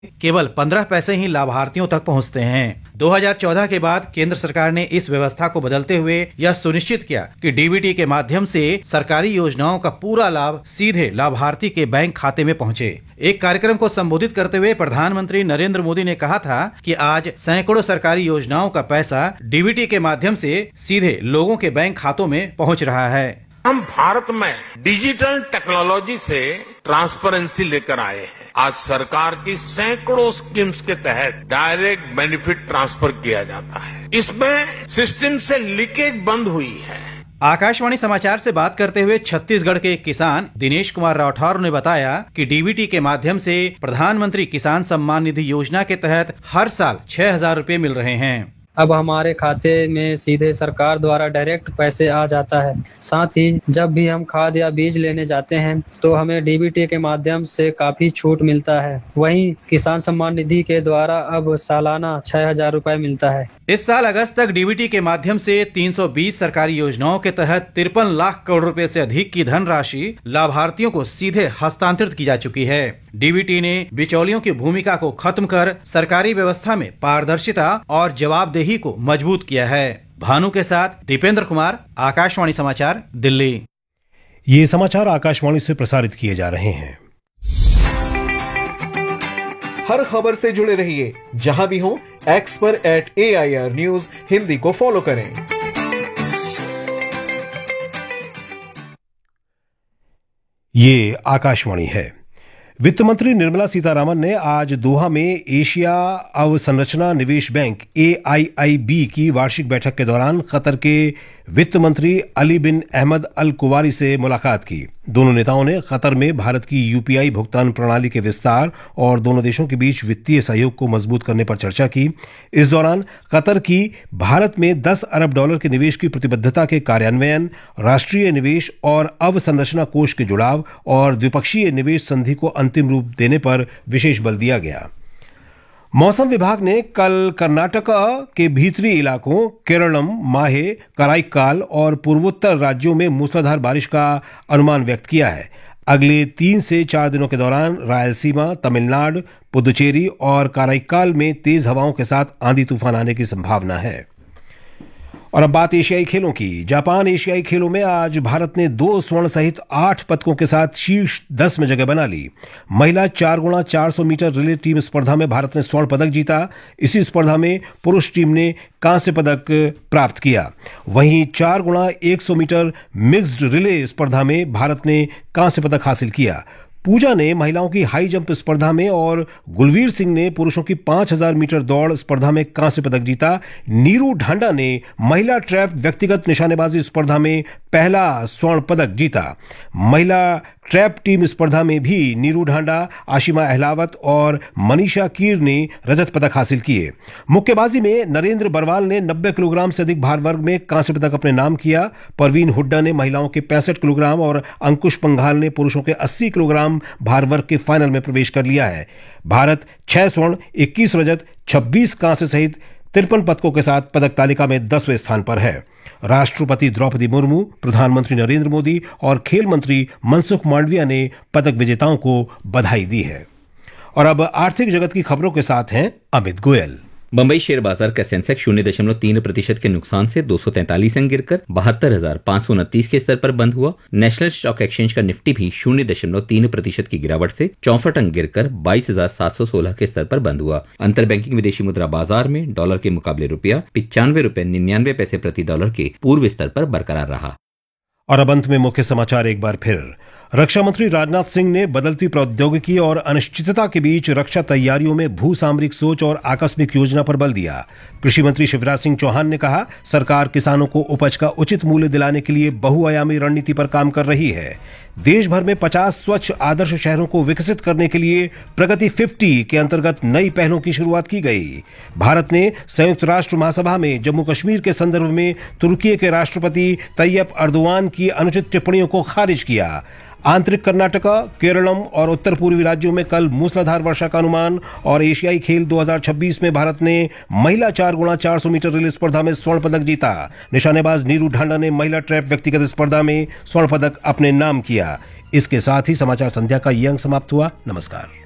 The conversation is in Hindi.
केवल 15 पैसे ही लाभार्थियों तक पहुंचते हैं। 2014 के बाद केंद्र सरकार ने इस व्यवस्था को बदलते हुए यह सुनिश्चित किया कि डीबीटी के माध्यम से सरकारी योजनाओं का पूरा लाभ सीधे लाभार्थी के बैंक खाते में पहुंचे। एक कार्यक्रम को संबोधित करते हुए प्रधानमंत्री नरेंद्र मोदी ने कहा था कि आज सैकड़ों सरकारी योजनाओं का पैसा डीबीटी के माध्यम से सीधे लोगों के बैंक खातों में पहुंच रहा है। हम भारत में डिजिटल टेक्नोलॉजी से ट्रांसपेरेंसी लेकर आए हैं। आज सरकार की सैकड़ों स्कीम्स के तहत डायरेक्ट बेनिफिट ट्रांसफर किया जाता है। इसमें सिस्टम से लीकेज बंद हुई है। आकाशवाणी समाचार से बात करते हुए छत्तीसगढ़ के किसान दिनेश कुमार राठौर ने बताया कि डीबीटी के माध्यम से प्रधानमंत्री किसान सम्मान निधि योजना के तहत हर साल 6,000 रुपए मिल रहे हैं। अब हमारे खाते में सीधे सरकार द्वारा डायरेक्ट पैसे आ जाता है। साथ ही जब भी हम खाद या बीज लेने जाते हैं तो हमें डीबीटी के माध्यम से काफी छूट मिलता है। वहीं किसान सम्मान निधि के द्वारा अब सालाना 6,000 रुपए मिलता है। इस साल अगस्त तक डीबीटी के माध्यम से 320 सरकारी योजनाओं के तहत 53 लाख करोड़ रुपए से अधिक की धनराशि लाभार्थियों को सीधे हस्तांतरित की जा चुकी है। डीबीटी ने बिचौलियों की भूमिका को खत्म कर सरकारी व्यवस्था में पारदर्शिता और जवाबदेही को मजबूत किया है। भानु के साथ दीपेंद्र कुमार, आकाशवाणी समाचार, दिल्ली। ये समाचार आकाशवाणी से प्रसारित किए जा रहे हैं। हर खबर से जुड़े रहिए जहां भी हो, एक्स पर @AIR न्यूज हिंदी को फॉलो करें। ये आकाशवाणी है। वित्त मंत्री निर्मला सीतारामन ने आज दोहा में एशिया अवसंरचना निवेश बैंक AIIB की वार्षिक बैठक के दौरान कतर के वित्त मंत्री अली बिन अहमद अल कुवारी से मुलाकात की। दोनों नेताओं ने कतर में भारत की UPI भुगतान प्रणाली के विस्तार और दोनों देशों के बीच वित्तीय सहयोग को मजबूत करने पर चर्चा की। इस दौरान कतर की भारत में $10 अरब के निवेश की प्रतिबद्धता के कार्यान्वयन, राष्ट्रीय निवेश और अवसंरचना कोष के जुड़ाव और द्विपक्षीय निवेश संधि को अंतिम रूप देने पर विशेष बल दिया गया। मौसम विभाग ने कल कर्नाटक के भीतरी इलाकों केरलम, माहे, कराईकाल और पूर्वोत्तर राज्यों में मूसलाधार बारिश का अनुमान व्यक्त किया है। अगले 3 से 4 दिनों के दौरान रायलसीमा, तमिलनाडु, पुदुचेरी और कराईकाल में तेज हवाओं के साथ आंधी तूफान आने की संभावना है। और अब बात एशियाई खेलों की। जापान एशियाई खेलों में आज भारत ने 2 स्वर्ण सहित 8 पदकों के साथ शीर्ष 10 में जगह बना ली। महिला 4x400 मीटर रिले टीम स्पर्धा में भारत ने स्वर्ण पदक जीता। इसी स्पर्धा में पुरुष टीम ने कांस्य पदक प्राप्त किया। वहीं 4x100 मीटर मिक्स्ड रिले स्पर्धा में भारत ने कांस्य पदक हासिल किया। पूजा ने महिलाओं की हाई जंप स्पर्धा में और गुलवीर सिंह ने पुरुषों की 5,000 मीटर दौड़ स्पर्धा में कांस्य पदक जीता। नीरू ढांडा ने महिला ट्रैप व्यक्तिगत निशानेबाजी स्पर्धा में पहला स्वर्ण पदक जीता। महिला ट्रैप टीम स्पर्धा में भी नीरू ढांडा, आशिमा अहलावत और मनीषा कीर ने रजत पदक हासिल किए। मुक्केबाजी में नरेंद्र बरवाल ने 90 किलोग्राम से अधिक भार वर्ग में कांस्य पदक अपने नाम किया। परवीन हुड्डा ने महिलाओं के 65 किलोग्राम और अंकुश पंघाल ने पुरुषों के 80 किलोग्राम भार वर्ग के फाइनल में प्रवेश कर लिया है। भारत 6 स्वर्ण, 21 रजत, 26 कांस्य सहित 53 पदकों के साथ पदक तालिका में 10वें स्थान पर है। राष्ट्रपति द्रौपदी मुर्मू, प्रधानमंत्री नरेंद्र मोदी और खेल मंत्री मनसुख मांडविया ने पदक विजेताओं को बधाई दी है। और अब आर्थिक जगत की खबरों के साथ हैं अमित गोयल। बंबई शेयर बाजार का सेंसेक्स 0.3% के नुकसान से 243 अंक गिरकर 72,529 के स्तर पर बंद हुआ। नेशनल स्टॉक एक्सचेंज का निफ्टी भी 0.3% की गिरावट से 64 अंक गिरकर 22,716 के स्तर पर बंद हुआ। अंतर बैंकिंग विदेशी मुद्रा बाजार में डॉलर के मुकाबले रुपया 95 रुपए 99 पैसे प्रति डॉलर के पूर्व स्तर पर बरकरार रहा। और अब अंत में मुख्य समाचार एक बार फिर। रक्षा मंत्री राजनाथ सिंह ने बदलती प्रौद्योगिकी और अनिश्चितता के बीच रक्षा तैयारियों में भू सामरिक सोच और आकस्मिक योजना पर बल दिया। कृषि मंत्री शिवराज सिंह चौहान ने कहा, सरकार किसानों को उपज का उचित मूल्य दिलाने के लिए बहुआयामी रणनीति पर काम कर रही है। देश भर में 50 स्वच्छ आदर्श शहरों को विकसित करने के लिए प्रगति 50 के अंतर्गत नई पहलों की शुरुआत की गई। भारत ने संयुक्त राष्ट्र महासभा में जम्मू कश्मीर के संदर्भ में तुर्की के राष्ट्रपति तैयब अर्दोआन की अनुचित टिप्पणियों को खारिज किया। आंतरिक कर्नाटका, केरलम और उत्तर पूर्वी राज्यों में कल मूसलाधार वर्षा का अनुमान। और एशियाई खेल 2026 में भारत ने महिला 4x400 मीटर रिले स्पर्धा में स्वर्ण पदक जीता। निशानेबाज नीरू ढांडा ने महिला ट्रैप व्यक्तिगत स्पर्धा में स्वर्ण पदक अपने नाम किया। इसके साथ ही समाचार संध्या का ये अंक समाप्त हुआ। नमस्कार।